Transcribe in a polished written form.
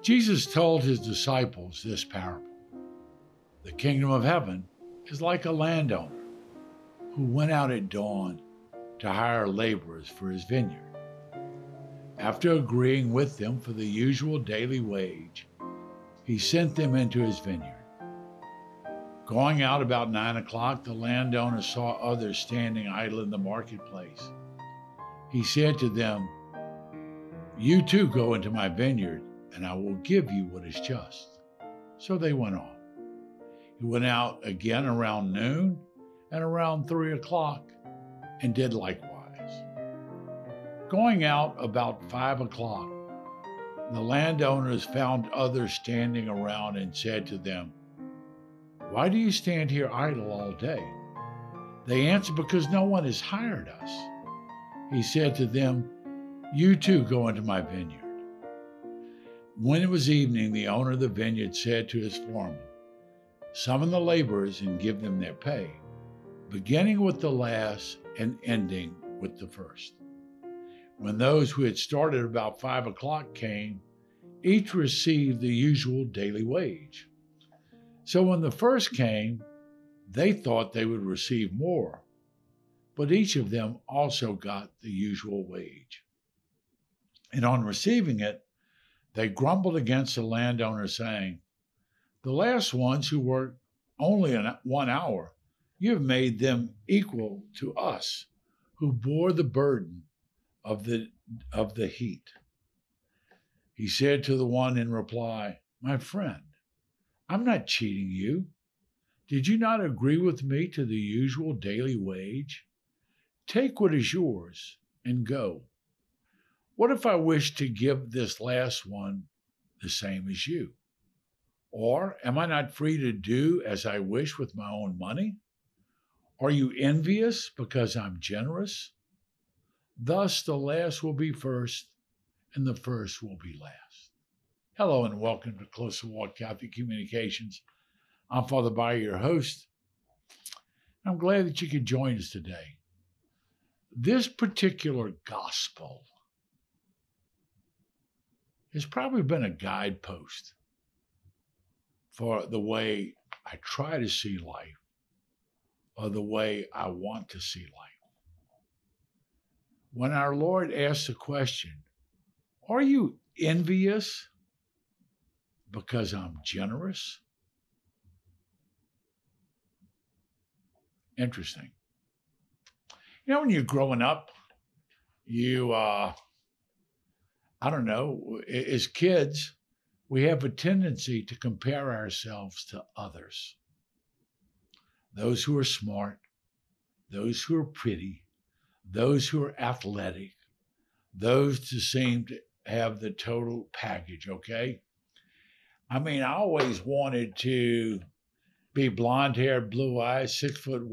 Jesus told his disciples this parable. The kingdom of heaven is like a landowner who went out at dawn to hire laborers for his vineyard. After agreeing with them for the usual daily wage, he sent them into his vineyard. Going out about 9 o'clock, the landowner saw others standing idle in the marketplace. He said to them, "You too go into my vineyard, and I will give you what is just." So they went off. He went out again around noon and around 3 o'clock and did likewise. Going out about 5 o'clock, the landowners found others standing around and said to them, "Why do you stand here idle all day?" They answered, "Because no one has hired us." He said to them, "You too go into my vineyard." When it was evening, the owner of the vineyard said to his foreman, "Summon the laborers and give them their pay, beginning with the last and ending with the first." When those who had started about 5 o'clock came, each received the usual daily wage. So when the first came, they thought they would receive more, but each of them also got the usual wage. And on receiving it, they grumbled against the landowner, saying, "The last ones who worked only 1 hour, you have made them equal to us, who bore the burden of the heat." He said to the one in reply, "My friend, I'm not cheating you. Did you not agree with me to the usual daily wage? Take what is yours and go. What if I wish to give this last one the same as you? Or am I not free to do as I wish with my own money? Are you envious because I'm generous? Thus the last will be first, and the first will be last." Hello and welcome to Closer Walk Catholic Communications. I'm Father Bayer, your host. I'm glad that you could join us today. This particular gospel has probably been a guidepost for the way I try to see life or the way I want to see life. When our Lord asks the question, "Are you envious because I'm generous?" Interesting. You know, when you're growing up, you, I don't know, as kids, we have a tendency to compare ourselves to others. Those who are smart, those who are pretty, those who are athletic, those who seem to have the total package, okay? I mean, I always wanted to be blonde hair, blue eyes, 6'1"